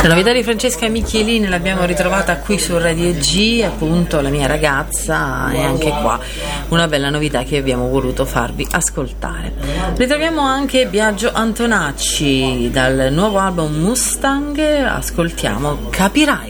La novità di Francesca Michelini l'abbiamo ritrovata qui su Radio G, appunto La mia ragazza, e anche qua una bella novità che abbiamo voluto farvi ascoltare. Ritroviamo anche Biagio Antonacci dal nuovo album Mustang, ascoltiamo Capirai.